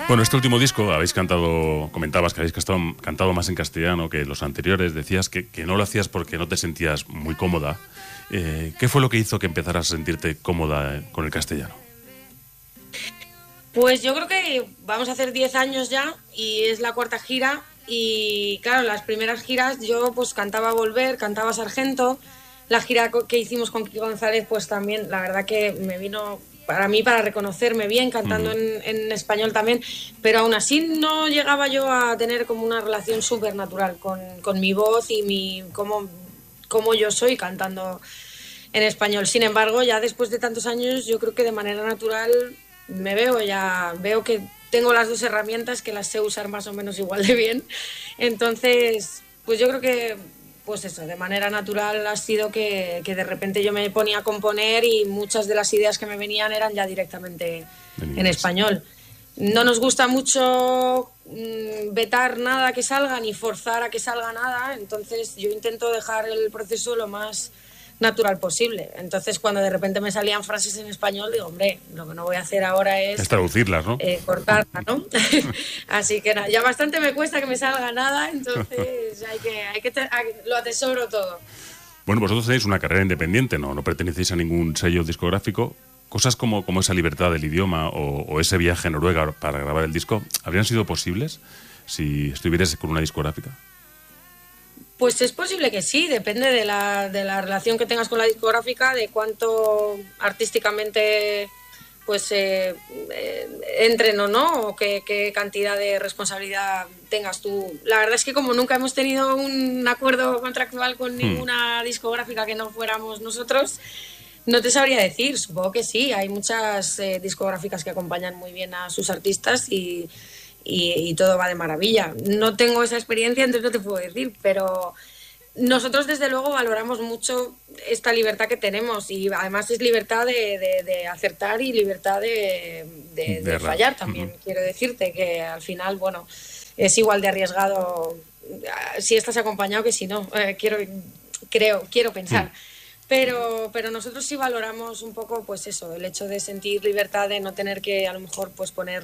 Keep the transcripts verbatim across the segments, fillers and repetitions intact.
Bueno, este último disco habéis cantado, comentabas que habéis cantado, cantado más en castellano que los anteriores, decías que, que no lo hacías porque no te sentías muy cómoda. Eh, ¿Qué fue lo que hizo que empezaras a sentirte cómoda con el castellano? Pues yo creo que vamos a hacer diez años ya y es la cuarta gira y claro, las primeras giras yo pues cantaba Volver, cantaba Sargento, la gira que hicimos con Kiko González pues también la verdad que me vino para mí para reconocerme bien cantando uh-huh. en, en español también, pero aún así no llegaba yo a tener como una relación súper natural con, con mi voz y mi cómo, cómo yo soy cantando en español. Sin embargo, ya después de tantos años yo creo que de manera natural me veo ya, veo que tengo las dos herramientas que las sé usar más o menos igual de bien. Entonces, pues yo creo que, pues eso, de manera natural ha sido que, que de repente yo me ponía a componer y muchas de las ideas que me venían eran ya directamente en español. No nos gusta mucho mmm, vetar nada que salga ni forzar a que salga nada, entonces yo intento dejar el proceso lo más natural posible. Entonces cuando de repente me salían frases en español digo, hombre, lo que no voy a hacer ahora es, es traducirlas, ¿no? Eh, cortarlas, ¿no? Así que nada, ya bastante me cuesta que me salga nada, entonces hay que, hay que te, lo atesoro todo. Bueno, vosotros tenéis una carrera independiente, no, no pertenecéis a ningún sello discográfico. Cosas como, como esa libertad del idioma o, o ese viaje a Noruega para grabar el disco, ¿habrían sido posibles si estuvierais con una discográfica? Pues es posible que sí, depende de la, de la relación que tengas con la discográfica, de cuánto artísticamente pues eh, eh, entren o no, o qué, qué cantidad de responsabilidad tengas tú. La verdad es que como nunca hemos tenido un acuerdo contractual con ninguna discográfica que no fuéramos nosotros, no te sabría decir, supongo que sí, hay muchas eh, discográficas que acompañan muy bien a sus artistas y... Y, y todo va de maravilla. No tengo esa experiencia, entonces no te puedo decir, pero nosotros desde luego valoramos mucho esta libertad que tenemos y además es libertad de, de, de acertar y libertad de, de, de fallar también. Uh-huh. Quiero decirte que al final, bueno, es igual de arriesgado si estás acompañado que si no. Eh, quiero, creo, quiero pensar. Uh-huh. Pero, pero nosotros sí valoramos un poco, pues eso, el hecho de sentir libertad, de no tener que a lo mejor pues poner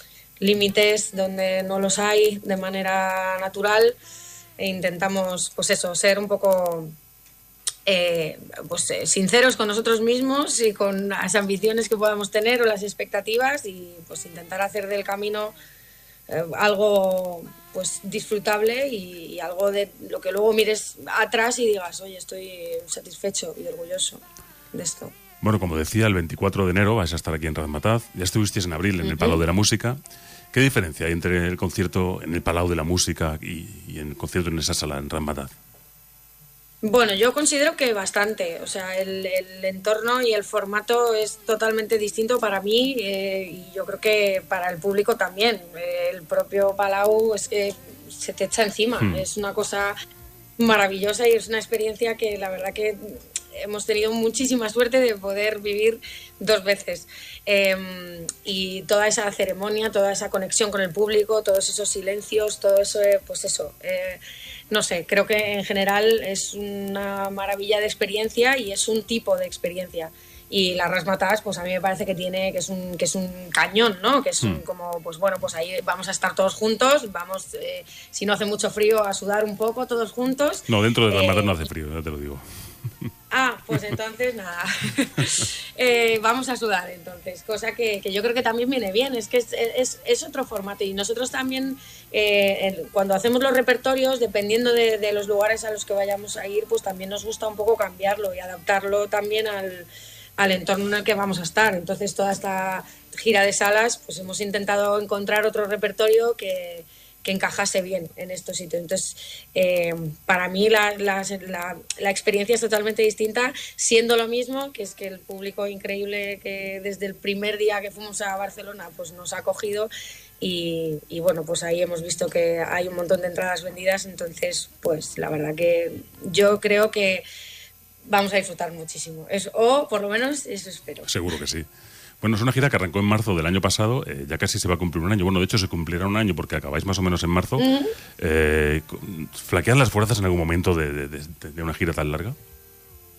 límites donde no los hay de manera natural e intentamos pues eso, ser un poco eh, pues, eh, sinceros con nosotros mismos y con las ambiciones que podamos tener o las expectativas y pues intentar hacer del camino eh, algo pues disfrutable y, y algo de lo que luego mires atrás y digas, oye, estoy satisfecho y orgulloso de esto. Bueno, como decía, el veinticuatro de enero vais a estar aquí en Razmataz. Ya estuvisteis en abril en el Palau de la Música. ¿Qué diferencia hay entre el concierto en el Palau de la Música y, y el concierto en esa sala en Razmataz? Bueno, yo considero que bastante. O sea, el, el entorno y el formato es totalmente distinto para mí eh, y yo creo que para el público también. Eh, el propio Palau es que se te echa encima. Hmm. Es una cosa maravillosa y es una experiencia que la verdad que hemos tenido muchísima suerte de poder vivir dos veces. Eh, y toda esa ceremonia, toda esa conexión con el público, todos esos silencios, todo eso, pues eso, eh, no sé, creo que en general es una maravilla de experiencia y es un tipo de experiencia. Y las Razmataz, pues a mí me parece que tiene, que es un, que es un cañón, ¿no? Que es un, como, pues bueno, pues ahí vamos a estar todos juntos, vamos, eh, si no hace mucho frío, a sudar un poco todos juntos. No, dentro de Razmataz eh, no hace frío, ya te lo digo. Ah, pues entonces nada, eh, vamos a sudar entonces, cosa que, que yo creo que también viene bien, es que es, es, es otro formato y nosotros también eh, el, cuando hacemos los repertorios, dependiendo de, de los lugares a los que vayamos a ir, pues también nos gusta un poco cambiarlo y adaptarlo también al, al entorno en el que vamos a estar. Entonces toda esta gira de salas, pues hemos intentado encontrar otro repertorio que... que encajase bien en estos sitios. Entonces, eh, para mí la, la, la, la experiencia es totalmente distinta, siendo lo mismo, que es que el público increíble que desde el primer día que fuimos a Barcelona pues nos ha acogido y, y bueno, pues ahí hemos visto que hay un montón de entradas vendidas, entonces, pues la verdad que yo creo que vamos a disfrutar muchísimo. Eso, o por lo menos eso espero. Seguro que sí. Bueno, es una gira que arrancó en marzo del año pasado, eh, ya casi se va a cumplir un año. Bueno, de hecho se cumplirá un año porque acabáis más o menos en marzo. Uh-huh. Eh, ¿Flaquean las fuerzas en algún momento de, de, de, de una gira tan larga?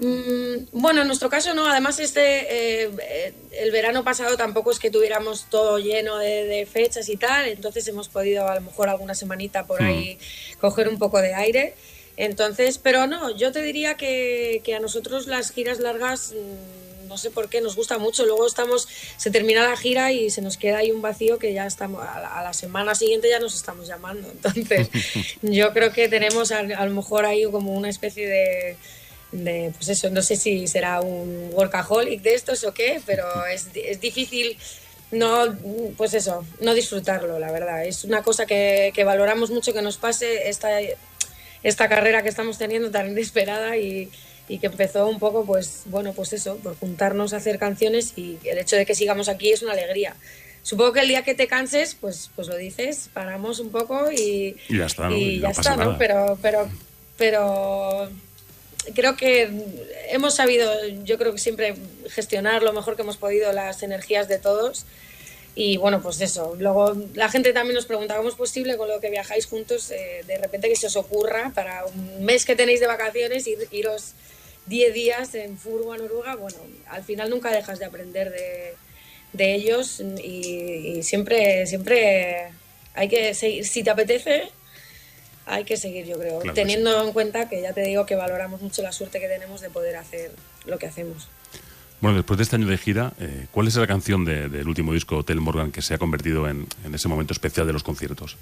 Mm, bueno, en nuestro caso no. Además, este eh, el verano pasado tampoco es que tuviéramos todo lleno de, de fechas y tal, entonces hemos podido a lo mejor alguna semanita por ahí mm. coger un poco de aire. Entonces, pero no, yo te diría que, que a nosotros las giras largas, no sé por qué, nos gusta mucho. Luego estamos, se termina la gira y se nos queda ahí un vacío que ya estamos, a la, a la semana siguiente ya nos estamos llamando. Entonces, yo creo que tenemos a, a lo mejor ahí como una especie de... de pues eso, no sé si será un workaholic de estos o qué, pero es, es difícil no, pues eso, no disfrutarlo, la verdad. Es una cosa que, que valoramos mucho que nos pase esta, esta carrera que estamos teniendo tan inesperada y, y que empezó un poco, pues bueno, pues eso, por juntarnos a hacer canciones, y el hecho de que sigamos aquí es una alegría. Supongo que el día que te canses, pues, pues lo dices, paramos un poco y, y ya está, ¿no? Y ya no está, ¿no? Nada. Pero, pero, pero creo que hemos sabido, yo creo que siempre gestionar lo mejor que hemos podido las energías de todos. Y bueno, pues eso. Luego la gente también nos pregunta cómo es posible con lo que viajáis juntos, eh, de repente que se os ocurra para un mes que tenéis de vacaciones ir, iros diez días en furgo a Noruega. Bueno, al final nunca dejas de aprender de, de ellos y, y siempre, siempre hay que seguir. Si te apetece, hay que seguir, yo creo, claro, teniendo sí. en cuenta que ya te digo que valoramos mucho la suerte que tenemos de poder hacer lo que hacemos. Bueno, después de este año de gira, eh, ¿cuál es la canción de, del último disco, Hotel Morgan, que se ha convertido en, en ese momento especial de los conciertos?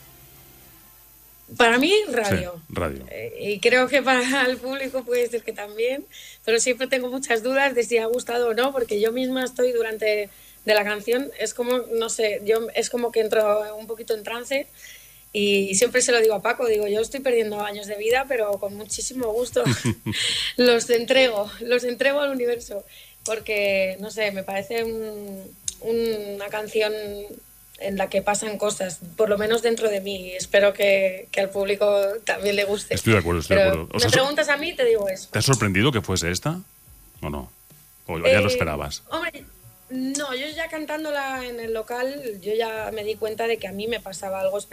Para mí, Radio. Sí, Radio. Eh, y creo que para el público puede ser que también, pero siempre tengo muchas dudas de si ha gustado o no, porque yo misma estoy durante de la canción, es como, no sé, yo es como que entro un poquito en trance. Y siempre se lo digo a Paco, digo, yo estoy perdiendo años de vida, pero con muchísimo gusto los entrego, los entrego al universo, porque, no sé, me parece un, una canción en la que pasan cosas, por lo menos dentro de mí, y espero que, que al público también le guste. Estoy de acuerdo, estoy pero de acuerdo. O me sea, preguntas a mí, te digo eso. ¿Te ha sorprendido que fuese esta o no? ¿O ya eh, lo esperabas? Hombre, no, yo ya cantándola en el local, yo ya me di cuenta de que a mí me pasaba algo especial.